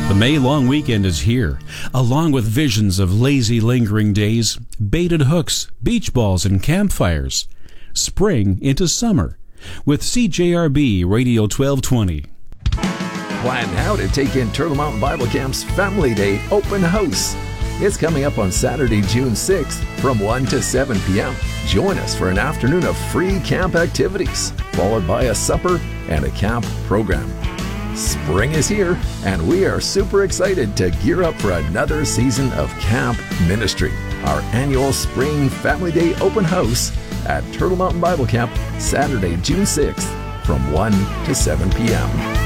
The May long weekend is here, along with visions of lazy, lingering days, baited hooks, beach balls, and campfires. Spring into summer with CJRB Radio 1220. Plan now to take in Turtle Mountain Bible Camp's Family Day Open House. It's coming up on Saturday, June 6th from 1 to 7 p.m. Join us for an afternoon of free camp activities, followed by a supper and a camp program. Spring is here, and we are super excited to gear up for another season of camp ministry. Our annual Spring Family Day Open House at Turtle Mountain Bible Camp, Saturday, June 6th from 1 to 7 p.m.